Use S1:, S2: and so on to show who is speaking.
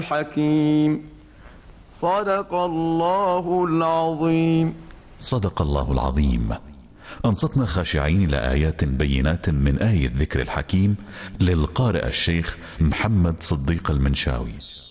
S1: الحكيم. صدق الله العظيم.
S2: صدق الله العظيم. أنصتنا خاشعين إلى آيات بينات من آية الذكر الحكيم للقارئ الشيخ محمد صديق المنشاوي.